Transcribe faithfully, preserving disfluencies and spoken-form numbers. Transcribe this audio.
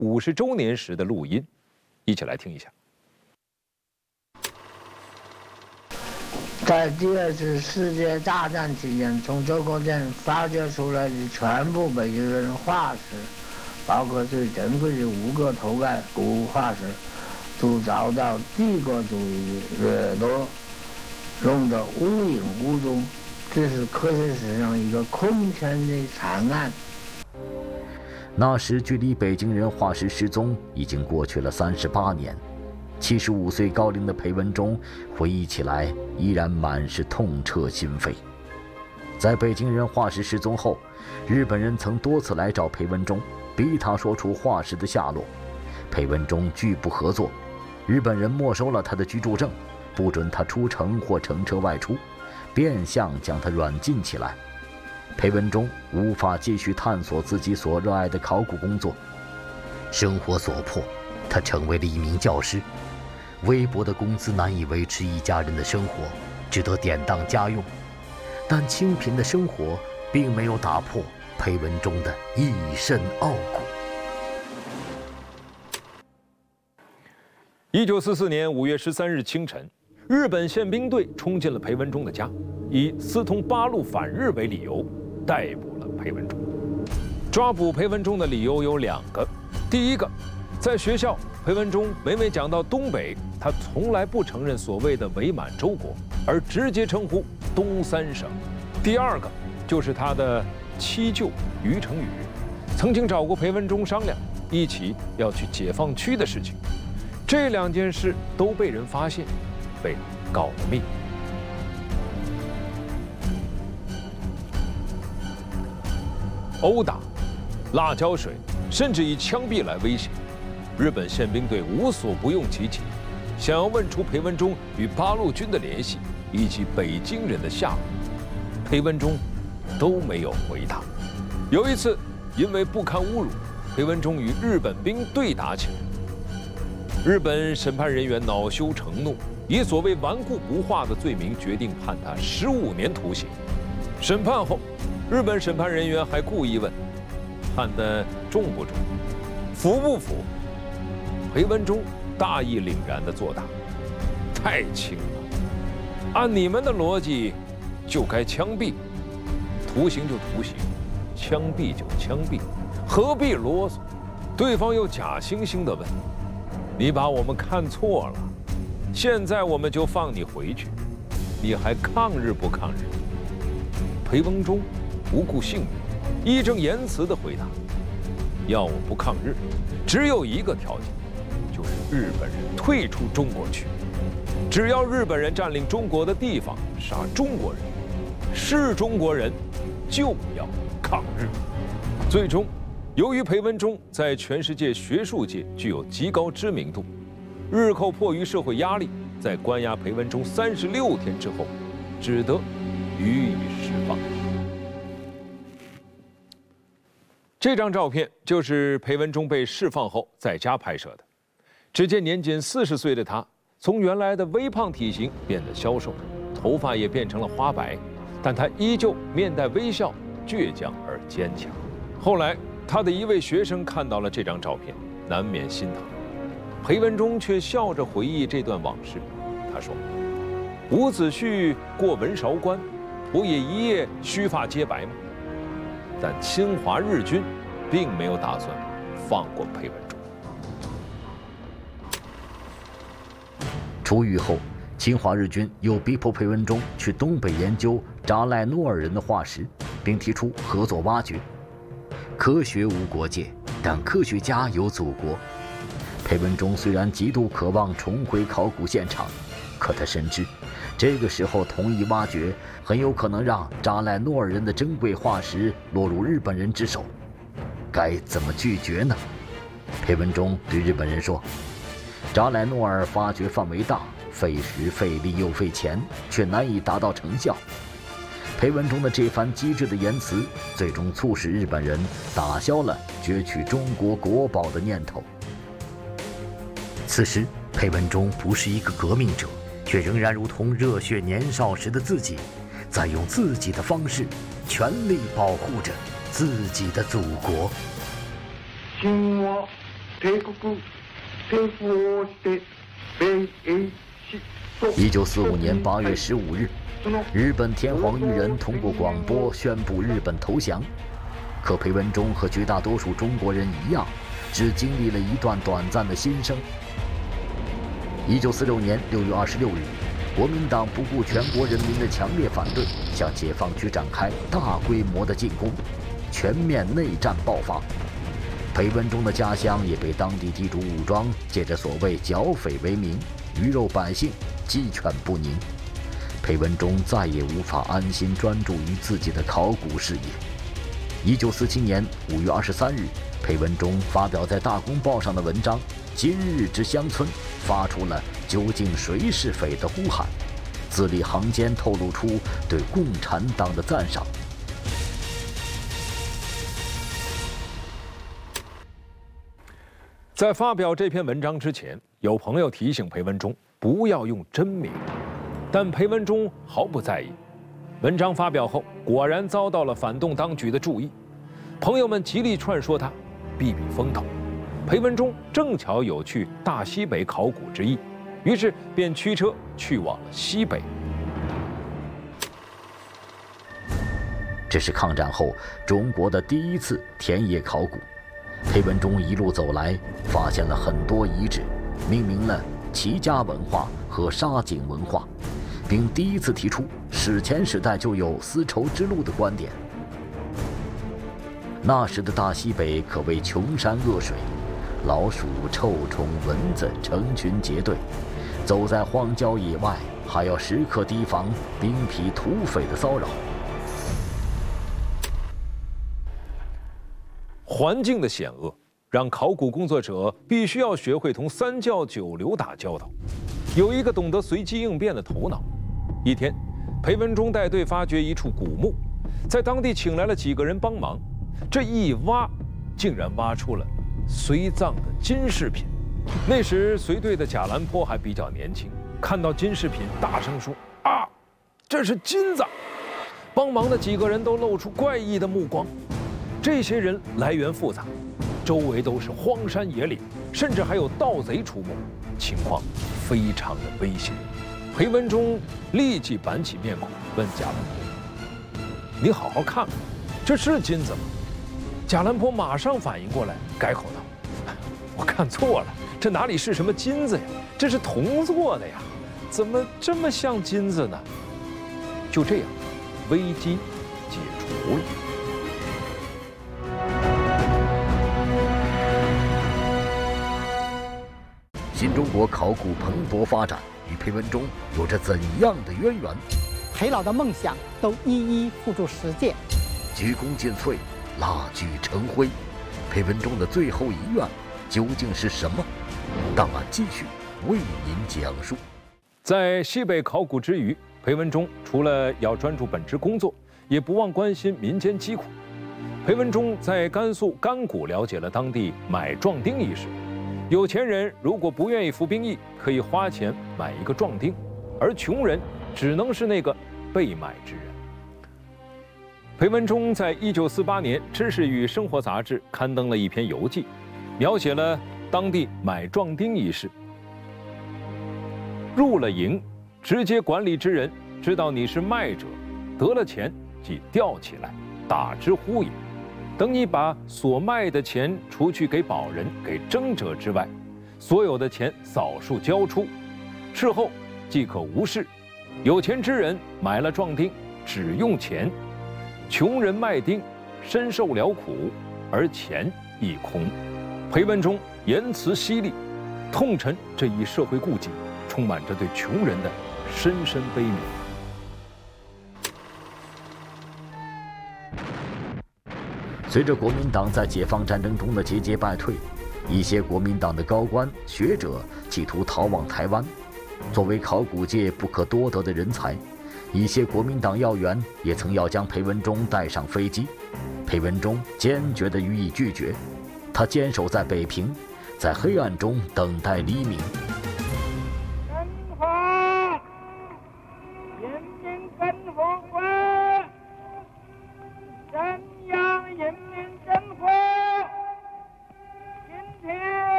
五十周年时的录音，一起来听一下。 在第二次世界大战期间，从周口店发掘出来的全部北京人化石，包括最珍贵的五个头盖骨化石，都遭到帝国主义掠夺，弄得无影无踪。这是科学史上一个空前的惨案。 那时距离北京人化石失踪已经过去了三十八年，七十五岁高龄的裴文中回忆起来依然满是痛彻心扉。在北京人化石失踪后，日本人曾多次来找裴文中，逼他说出化石的下落。裴文中拒不合作，日本人没收了他的居住证，不准他出城或乘车外出，变相将他软禁起来。裴文中无法继续探索自己所热爱的考古工作，生活所迫，他成为了一名教师。微薄的工资难以维持一家人的生活，只得典当家用。但清贫的生活并没有打破裴文中的一身傲骨。 一九四四年五月十三日清晨，日本宪兵队冲进了裴文中的家，以私通八路反日为理由，逮捕了裴文中。抓捕裴文中的理由有两个，第一个，在学校，裴文中每每讲到东北，他从来不承认所谓的伪满洲国，而直接称呼东三省。第二个，就是他的七舅于成宇，曾经找过裴文中商量，一起要去解放区的事情。这两件事都被人发现，被告了密。殴打、辣椒水，甚至以枪毙来威胁，日本宪兵队无所不用其极，想要问出裴文中与八路军的联系以及北京人的下落。裴文中都没有回答。有一次，因为不堪侮辱，裴文中与日本兵对打起来。日本审判人员恼羞成怒，以所谓顽固不化的罪名决定判他十五年徒刑。审判后，日本审判人员还故意问：判得重不重，服不服？裴文中大义凛然地作答：太轻了，按你们的逻辑，就该枪毙，徒刑就徒刑，枪毙就枪毙，何必啰嗦？对方又假惺惺地问：你把我们看错了，现在我们就放你回去，你还抗日不抗日？裴文中不顾性命，义正言辞地回答：要我不抗日，只有一个条件，就是日本人退出中国去。只要日本人占领中国的地方，杀中国人，是中国人，就要抗日。最终，由于裴文中在全世界学术界具有极高知名度，日寇迫于社会压力，在关押裴文中三十六天之后，只得予以释放。这张照片就是裴文中被释放后在家拍摄的。只见年仅四十岁的他，从原来的微胖体型变得消瘦，头发也变成了花白，但他依旧面带微笑，倔强而坚强。后来，他的一位学生看到了这张照片，难免心疼。裴文中却笑着回忆这段往事，他说：伍子胥过文韶关，不也一夜须发皆白吗？但侵华日军并没有打算放过裴文中。 出狱后，侵华日军又逼迫裴文中去东北研究扎赖诺尔人的化石，并提出合作挖掘。科学无国界，但科学家有祖国。裴文中虽然极度渴望重回考古现场，可他深知，这个时候同意挖掘，很有可能让扎赖诺尔人的珍贵化石落入日本人之手。该怎么拒绝呢？裴文中对日本人说：扎赖诺尔发掘范围大，费时费力又费钱，却难以达到成效。裴文中的这番机智的言辞，最终促使日本人打消了攫取中国国宝的念头。此时，裴文中不是一个革命者，却仍然如同热血年少时的自己，在用自己的方式，全力保护着自己的祖国。 请我一九四五年八月十五日，日本天皇裕仁通过广播宣布日本投降。可裴文中和绝大多数中国人一样，只经历了一段短暂的新生。一九四六年六月二十六日，国民党不顾全国人民的强烈反对，向解放区展开大规模的进攻，全面内战爆发。裴文中的家乡也被当地地主武装借着所谓剿匪为名，鱼肉百姓，鸡犬不宁。裴文中再也无法安心专注于自己的考古事业。一九四七年五月二十三日，裴文中发表在《大公报》上的文章《今日之乡村》，发出了究竟谁是匪的呼喊，字里行间透露出对共产党的赞赏。 在发表这篇文章之前，有朋友提醒裴文中不要用真名，但裴文中毫不在意。文章发表后，果然遭到了反动当局的注意，朋友们极力劝说他避避风头。裴文中正巧有去大西北考古之意，于是便驱车去往了西北。 这是抗战后中国的第一次田野考古。裴文中一路走来，发现了很多遗址，命名了齐家文化和沙井文化，并第一次提出史前时代就有丝绸之路的观点。那时的大西北可谓穷山恶水，老鼠、臭虫、蚊子成群结队，走在荒郊野外，还要时刻提防兵痞土匪的骚扰。 环境的险恶，让考古工作者必须要学会同三教九流打交道，有一个懂得随机应变的头脑。一天，裴文中带队发掘一处古墓，在当地请来了几个人帮忙。这一挖，竟然挖出了随葬的金饰品。那时随队的贾兰坡还比较年轻，看到金饰品，大声说：“啊，这是金子！”帮忙的几个人都露出怪异的目光。这些人来源复杂，周围都是荒山野岭，甚至还有盗贼出没，情况非常的危险。裴文中立即板起面孔，问贾兰坡：“你好好看看，这是金子吗？”贾兰坡马上反应过来，改口道：“我看错了，这哪里是什么金子呀？这是铜做的呀，怎么这么像金子呢？”就这样，危机解除了。 新中国考古蓬勃发展与裴文中有着怎样的渊源？ 裴老的梦想都一一付诸实践。 鞠躬尽瘁，蜡炬成灰，裴文中的最后遗愿究竟是什么？档案继续为您讲述。 在西北考古之余，裴文中除了要专注本职工作，也不忘关心民间疾苦。裴文中在甘肃甘谷了解了当地买壮丁一事。有钱人如果不愿意服兵役，可以花钱买一个壮丁，而穷人只能是那个被买之人。裴文中在一九四八年《知识与生活》杂志刊登了一篇游记，描写了当地买壮丁一事。入了营，直接管理之人知道你是卖者，得了钱即吊起来，打之乎也。等你把所卖的钱除去给保人、给征者之外，所有的钱扫数交出，事后即可无事。有钱之人买了壮丁，只用钱；穷人卖丁，身受了苦，而钱亦空。裴文中言辞犀利，痛陈这一社会痼疾，充满着对穷人的深深悲悯。 随着国民党在解放战争中的节节败退，一些国民党的高官学者企图逃往台湾。作为考古界不可多得的人才，一些国民党要员也曾要将裴文中带上飞机，裴文中坚决地予以拒绝。他坚守在北平，在黑暗中等待黎明。